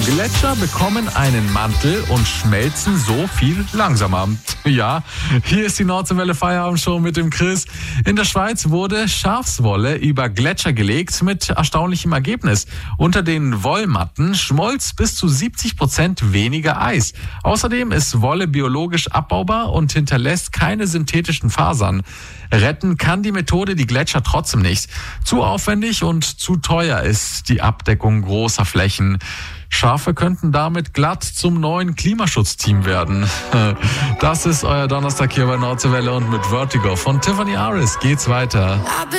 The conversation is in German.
Gletscher bekommen einen Mantel und schmelzen so viel langsamer. Ja, hier ist die Nordseewelle Feierabendshow mit dem Chris. In der Schweiz wurde Schafswolle über Gletscher gelegt mit erstaunlichem Ergebnis. Unter den Wollmatten schmolz bis zu 70% weniger Eis. Außerdem ist Wolle biologisch abbaubar und hinterlässt keine synthetischen Fasern. Retten kann die Methode die Gletscher trotzdem nicht. Zu aufwendig und zu teuer ist die Abdeckung großer Flächen. Schafe könnten damit glatt zum neuen Klimaschutzteam werden. Das ist euer Donnerstag hier bei Nordseewelle und mit Vertigo von Tiffany Aris geht's weiter.